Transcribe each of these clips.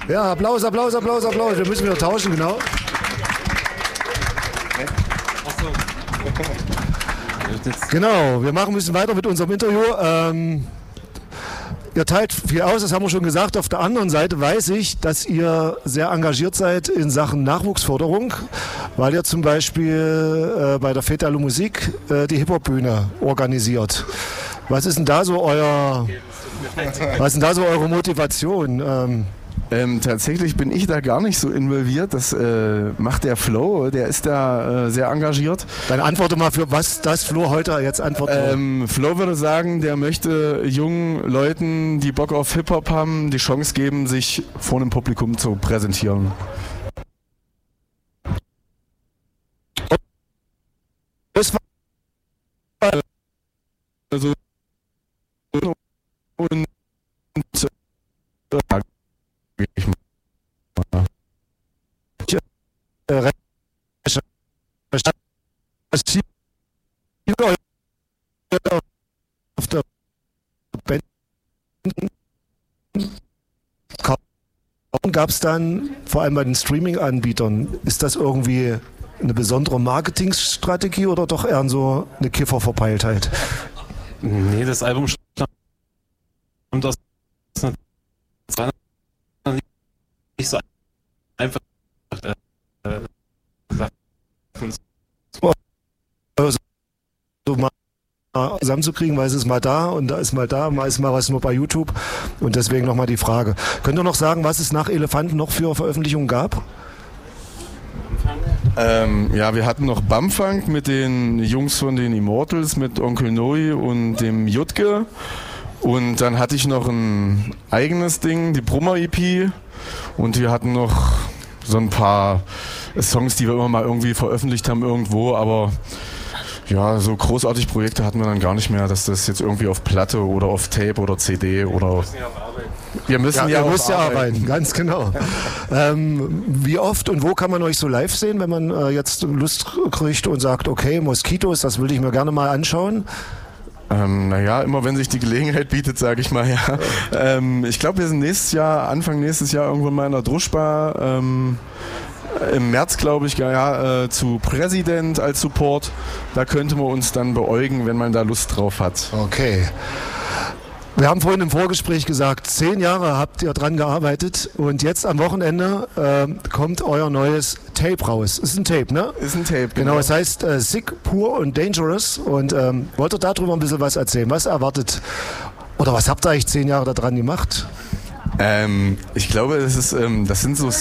Ja, Applaus, Applaus, Applaus, Applaus. Wir müssen wieder tauschen, genau. Genau, wir machen ein bisschen weiter mit unserem Interview. Ihr teilt viel aus, das haben wir schon gesagt. Auf der anderen Seite weiß ich, dass ihr sehr engagiert seid in Sachen Nachwuchsförderung, weil ihr zum Beispiel bei der Fête à la Musique die Hip-Hop-Bühne organisiert. Was ist denn da so eure Motivation? Tatsächlich bin ich da gar nicht so involviert. Das macht der Flo, der ist da sehr engagiert. Dann antworte mal, für was das Flo heute jetzt antwortet. Flo würde sagen, der möchte jungen Leuten, die Bock auf Hip-Hop haben, die Chance geben, sich vor einem Publikum zu präsentieren. Das war also und auf der Band gab es dann, vor allem bei den Streaming-Anbietern, ist das irgendwie eine besondere Marketingstrategie oder doch eher so eine Kifferverpeiltheit? Nee, das Album stammt aus nicht so einfach so mal zusammenzukriegen, weil es ist mal da und da ist mal da, mal ist mal was nur bei YouTube und deswegen nochmal die Frage. Könnt ihr noch sagen, was es nach Elefanten noch für Veröffentlichungen gab? Ja, wir hatten noch Bumfunk mit den Jungs von den Immortals, mit Onkel Noi und dem Jutke. Und dann hatte ich noch ein eigenes Ding, die Brummer-EP. Und wir hatten noch so ein paar Songs, die wir immer mal irgendwie veröffentlicht haben irgendwo. Aber ja, so großartig Projekte hatten wir dann gar nicht mehr, dass das jetzt irgendwie auf Platte oder auf Tape oder CD oder... Wir müssen ja arbeiten, ganz genau. Wie oft und wo kann man euch so live sehen, wenn man jetzt Lust kriegt und sagt, okay, Moskitos, das will ich mir gerne mal anschauen? Naja, immer wenn sich die Gelegenheit bietet, sage ich mal, ja. Ich glaube, wir sind Anfang nächstes Jahr irgendwann mal in der Druschbar. Im März, glaube ich, zu Präsident als Support. Da könnte man uns dann beäugen, wenn man da Lust drauf hat. Okay. Wir haben vorhin im Vorgespräch gesagt, 10 Jahre habt ihr dran gearbeitet und jetzt am Wochenende kommt euer neues Tape raus. Ist ein Tape, ne? Ist ein Tape, genau. Es heißt Sick, Pur und Dangerous und wollt ihr darüber ein bisschen was erzählen? Was erwartet oder was habt ihr eigentlich 10 Jahre daran gemacht? Ich glaube, das sind so...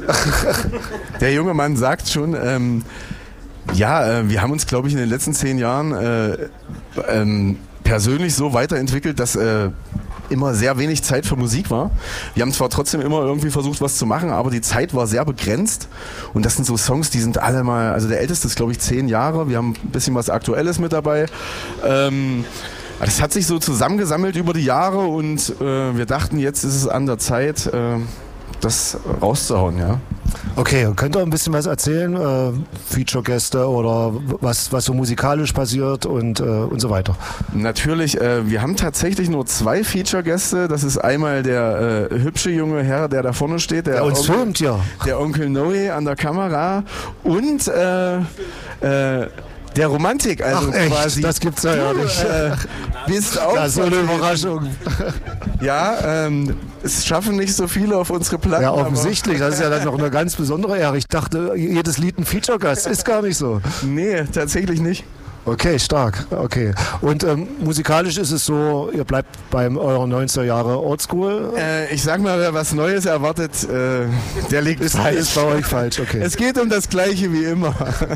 Der junge Mann sagt schon... wir haben uns, glaube ich, in den letzten 10 Jahren persönlich so weiterentwickelt, dass immer sehr wenig Zeit für Musik war. Wir haben zwar trotzdem immer irgendwie versucht, was zu machen, aber die Zeit war sehr begrenzt. Und das sind so Songs, die sind alle mal, also der älteste ist, glaube ich, 10 Jahre. Wir haben ein bisschen was Aktuelles mit dabei. Das hat sich so zusammengesammelt über die Jahre und wir dachten, jetzt ist es an der Zeit, das rauszuhauen, ja. Okay, könnt ihr ein bisschen was erzählen? Feature-Gäste oder was so musikalisch passiert und so weiter? Natürlich, wir haben tatsächlich nur 2 Feature-Gäste. Das ist einmal der hübsche junge Herr, der da vorne steht. Der uns filmt, ja. Der Onkel Noe an der Kamera und der Romantik, also ach, echt? quasi. Das gibt's ja nicht. Bist auch das ist so eine Überraschung. Ja, es schaffen nicht so viele auf unsere Platten. Ja, offensichtlich. Das ist ja dann noch eine ganz besondere Ehre. Ich dachte, jedes Lied ein Feature-Gast. Ist gar nicht so. Nee, tatsächlich nicht. Okay, stark. Okay. Und musikalisch ist es so, ihr bleibt bei euren 90er Jahre Oldschool? Ich sag mal, wer was Neues erwartet, der liegt falsch. Ist bei euch falsch, okay. Es geht um das Gleiche wie immer.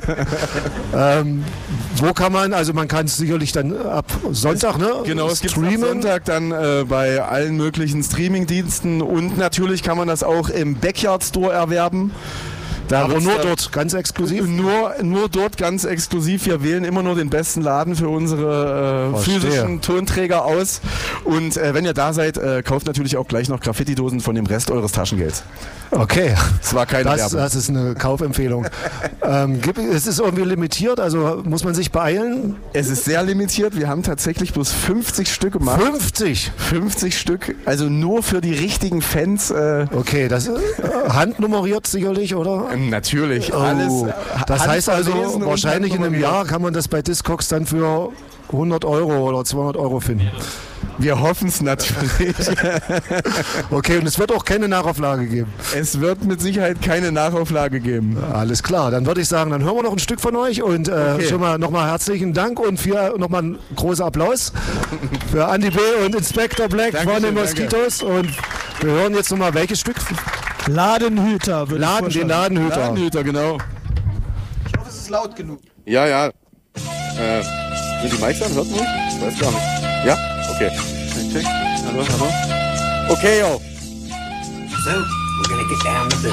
Wo kann man, also man kann es sicherlich dann ab Sonntag, ne? Genau, es gibt ab Sonntag dann bei allen möglichen Streamingdiensten und natürlich kann man das auch im Backyard Store erwerben. Aber nur dort, ganz exklusiv? Nur dort ganz exklusiv. Wir wählen immer nur den besten Laden für unsere physischen Tonträger aus. Und wenn ihr da seid, kauft natürlich auch gleich noch Graffiti-Dosen von dem Rest eures Taschengelds. Okay. Das war keine Werbung. Das ist eine Kaufempfehlung. Es ist irgendwie limitiert, also muss man sich beeilen? Es ist sehr limitiert. Wir haben tatsächlich bloß 50 Stück gemacht. 50? 50 Stück, also nur für die richtigen Fans. Okay, das handnummeriert sicherlich, oder? Natürlich, alles. Das heißt also, handverlesen wahrscheinlich in einem Jahr kann man das bei Discogs dann für 100 Euro oder 200 Euro finden. Wir hoffen es natürlich. Okay, und es wird auch keine Nachauflage geben? Es wird mit Sicherheit keine Nachauflage geben. Alles klar, dann würde ich sagen, dann hören wir noch ein Stück von euch und schon mal nochmal herzlichen Dank und nochmal einen großen Applaus für Andy B. und Inspector Black Dankeschön, von den Moskitos. Und wir hören jetzt nochmal welches Stück? Ladenhüter, den Ladenhüter. Ladenhüter, genau. Ich hoffe, es ist laut genug. Ja. Sind die Mics an? Hört man mich? Ich weiß gar nicht. Ja? Okay. Check. Hallo. Okay, yo. So, we're gonna get down to business.